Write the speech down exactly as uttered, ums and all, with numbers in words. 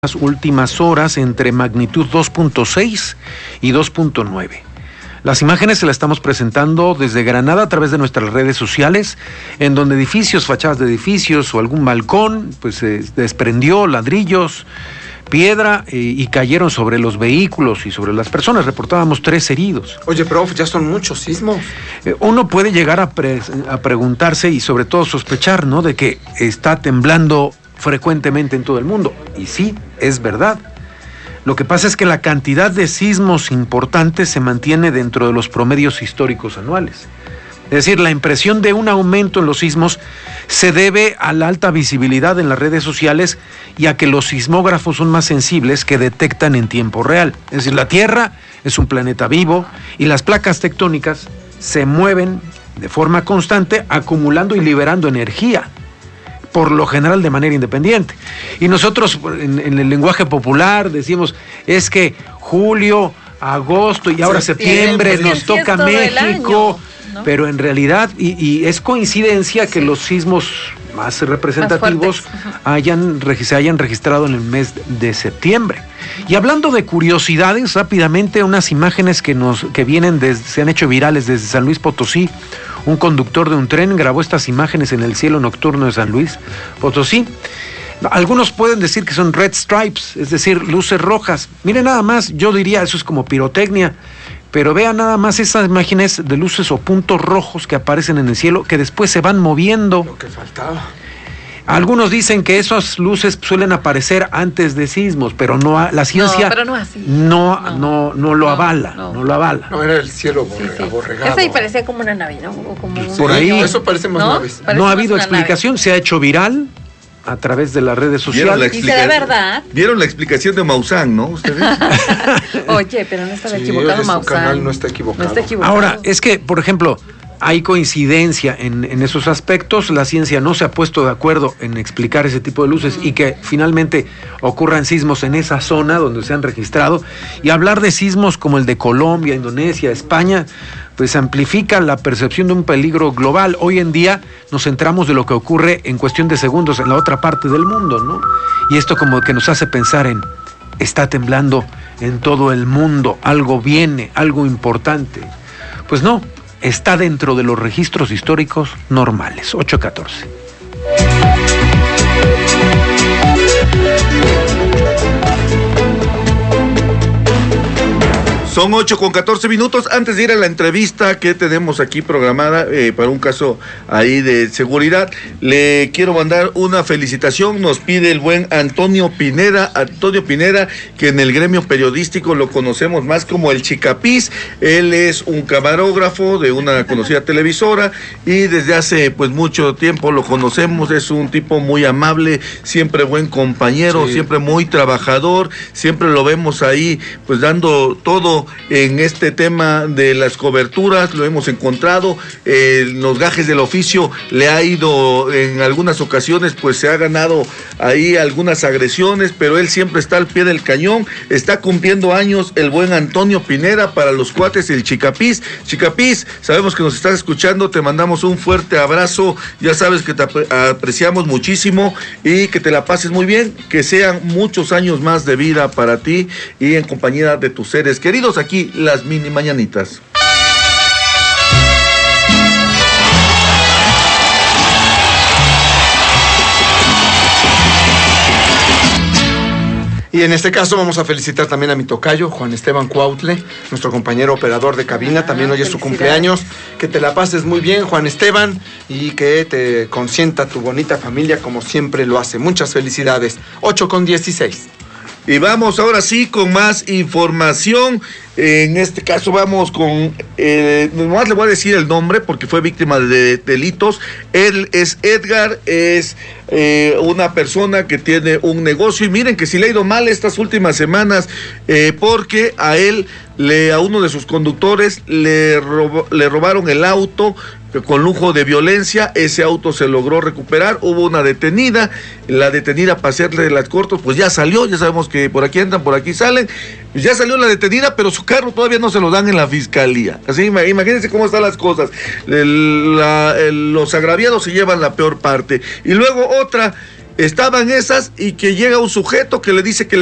Las últimas horas entre magnitud dos punto seis y dos punto nueve. Las imágenes se las estamos presentando desde Granada a través de nuestras redes sociales, en donde edificios, fachadas de edificios o algún balcón, pues se eh, desprendió ladrillos, piedra eh, y cayeron sobre los vehículos y sobre las personas. Reportábamos tres heridos. Oye, prof, ya son muchos sismos. Eh, uno puede llegar a, pre a preguntarse y sobre todo sospechar, ¿no?, de que está temblando frecuentemente en todo el mundo. Y sí, es verdad. Lo que pasa es que la cantidad de sismos importantes se mantiene dentro de los promedios históricos anuales. Es decir, la impresión de un aumento en los sismos se debe a la alta visibilidad en las redes sociales y a que los sismógrafos son más sensibles, que detectan en tiempo real. Es decir, la Tierra es un planeta vivo y las placas tectónicas se mueven de forma constante, acumulando y liberando energía, por lo general de manera independiente. Y nosotros en, en el lenguaje popular decimos, es que julio, agosto y ahora septiembre, septiembre nos toca México, año, ¿no? Pero en realidad, y, y es coincidencia que sí, los sismos más representativos más hayan, se hayan registrado en el mes de septiembre. Y hablando de curiosidades, rápidamente unas imágenes que nos que vienen desde, se han hecho virales desde San Luis Potosí. Un conductor de un tren grabó estas imágenes en el cielo nocturno de San Luis Potosí. Algunos pueden decir que son red stripes, es decir, luces rojas. Miren nada más, yo diría eso es como pirotecnia, pero vean nada más esas imágenes de luces o puntos rojos que aparecen en el cielo, que después se van moviendo. Lo que faltaba. Algunos dicen que esas luces suelen aparecer antes de sismos, pero no la ciencia no, pero no, así. no, no, no, no lo no, avala, no. no lo avala. No, era el cielo borre, sí, sí. aborregado. Esa ahí parecía como una nave, ¿no? O como sí, por ahí. Eso parece más ¿no? naves. No ha habido explicación, nave. Se ha hecho viral a través de las redes sociales. ¿Y será verdad? Vieron la explicación de Maussan, ¿no? ¿Ustedes? Oye, pero no estaba sí, equivocado Maussan. Su canal no está equivocado. No está equivocado. Ahora, es que, por ejemplo, hay coincidencia en, en esos aspectos. La ciencia no se ha puesto de acuerdo en explicar ese tipo de luces mm. y que finalmente ocurran sismos en esa zona donde se han registrado. Y hablar de sismos como el de Colombia, Indonesia, España, pues amplifica la percepción de un peligro global. Hoy en día nos centramos de lo que ocurre en cuestión de segundos en la otra parte del mundo, ¿no? Y esto como que nos hace pensar en, está temblando en todo el mundo, algo viene, algo importante. Pues no, está dentro de los registros históricos normales. ocho catorce. Son ocho con catorce minutos. Antes de ir a la entrevista que tenemos aquí programada eh, para un caso ahí de seguridad, le quiero mandar una felicitación. Nos pide el buen Antonio Pineda, Antonio Pineda, que en el gremio periodístico lo conocemos más como el Chicapis. Él es un camarógrafo de una conocida televisora y desde hace pues mucho tiempo lo conocemos. Es un tipo muy amable, siempre buen compañero, sí, siempre muy trabajador, siempre lo vemos ahí pues dando todo en este tema de las coberturas. Lo hemos encontrado en eh, los gajes del oficio. Le ha ido en algunas ocasiones, pues se ha ganado ahí algunas agresiones, pero él siempre está al pie del cañón. Está cumpliendo años el buen Antonio Pineda, para los cuates el Chicapis. Chicapis, sabemos que nos estás escuchando, te mandamos un fuerte abrazo, ya sabes que te apreciamos muchísimo y que te la pases muy bien, que sean muchos años más de vida para ti y en compañía de tus seres queridos. Aquí las mini mañanitas. Y en este caso vamos a felicitar también a mi tocayo, Juan Esteban Cuautle, nuestro compañero operador de cabina. También hoy es su cumpleaños. Que te la pases muy bien, Juan Esteban, y que te consienta tu bonita familia como siempre lo hace. Muchas felicidades. ocho con dieciséis. Y vamos ahora sí con más información. En este caso vamos con, eh, nomás le voy a decir el nombre porque fue víctima de delitos. Él es Edgar, es eh, una persona que tiene un negocio y miren que si le ha ido mal estas últimas semanas eh, porque a él, le, a uno de sus conductores le, rob, le robaron el auto con lujo de violencia. Ese auto se logró recuperar, hubo una detenida, la detenida, para hacerle las cortos, pues ya salió, ya sabemos que por aquí entran, por aquí salen, ya salió la detenida, pero su carro todavía no se lo dan en la fiscalía. Así, imagínense cómo están las cosas. El, la, el, los agraviados se llevan la peor parte. Y luego otra, estaban esas y que llega un sujeto que le dice que